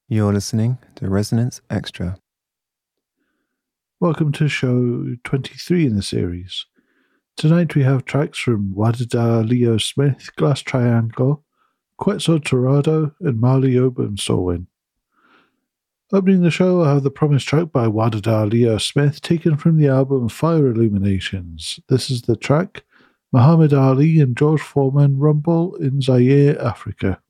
You're listening to Resonance Extra. Welcome to show 23 in the series. Tonight we have tracks from Wadada Leo Smith, Glass Triangle, Quetzalcoatl, and Marley Oba and Solwyn. Opening the show, I have the promised track by Wadada Leo Smith, taken from the album Fire Illuminations. This is the track Muhammad Ali and George Foreman Rumble in Zaire, Africa.